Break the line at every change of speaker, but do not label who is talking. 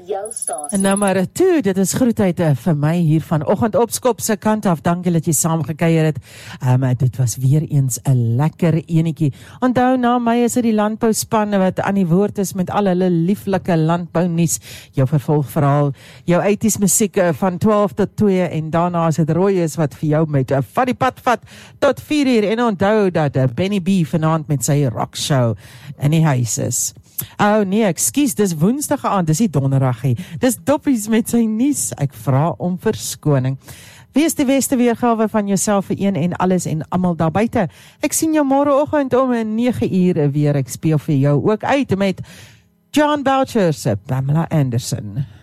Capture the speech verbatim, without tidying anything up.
En nou maar toe, dit is groetheid uh, vir my hier vanoggend op Skop se kant af. Dankie dat jy saam gekuier het. Um, dit was weer eens 'n lekker enetjie. Onthou, na my is dit die landbouspan wat aan die woord is met al hulle lieflike landbounuus. Jou vervolgverhaal, jou eighties musiek uh, van twaalf tot twee en daarna is dit Rooies wat vir jou met 'n uh, vat die pad vat tot vier uur. En onthou dat uh, Benny B vanaand met sy rock show in die huis is. Oh nee, ekskuus, dis woensdag aand, dis nie donderdagie. Dis Doppies met sy nuus. Ek vra om verskoning. Wees die beste weergawe van jouself vir een en alles en almal daar buite. Ek sien jou môreoggend om nege uur weer. Ek speel vir jou ook uit met John Boucher se Pamela Anderson.